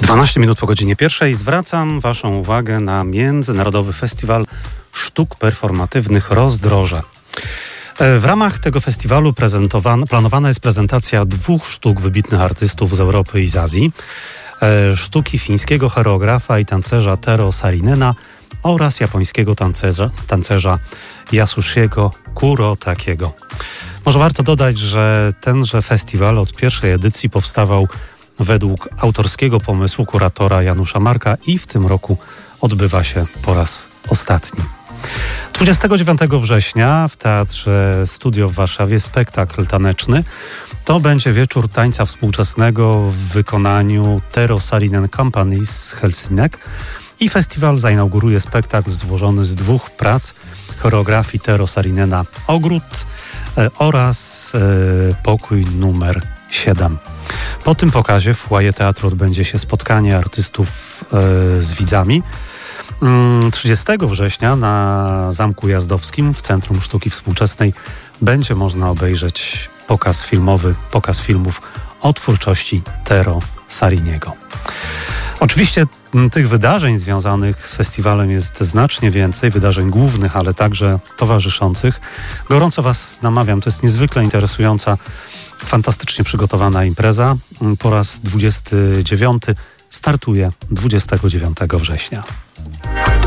12 minut po godzinie 1:00 zwracam Waszą uwagę na Międzynarodowy Festiwal Sztuk Performatywnych Rozdroże. W ramach tego festiwalu planowana jest prezentacja 2 sztuk wybitnych artystów z Europy i z Azji. Sztuki fińskiego choreografa i tancerza Tero Saarinena oraz japońskiego tancerza Yasushiego Kurotakiego. Może warto dodać, że tenże festiwal od pierwszej edycji powstawał według autorskiego pomysłu kuratora Janusza Marka i w tym roku odbywa się po raz ostatni. 29 września w Teatrze Studio w Warszawie spektakl taneczny. To będzie wieczór tańca współczesnego w wykonaniu Tero Saarinen Company z Helsinek i festiwal zainauguruje spektakl złożony z 2 prac choreografii Tero Saarinena Ogród oraz Pokój numer 7. Po tym pokazie w foyer teatru odbędzie się spotkanie artystów z widzami. 30 września na Zamku Jazdowskim w Centrum Sztuki Współczesnej będzie można obejrzeć pokaz filmów o twórczości Tero Saariniego. Oczywiście tych wydarzeń związanych z festiwalem jest znacznie więcej, wydarzeń głównych, ale także towarzyszących. Gorąco Was namawiam, to jest niezwykle interesująca, fantastycznie przygotowana impreza. Po raz 29 startuje 29 września.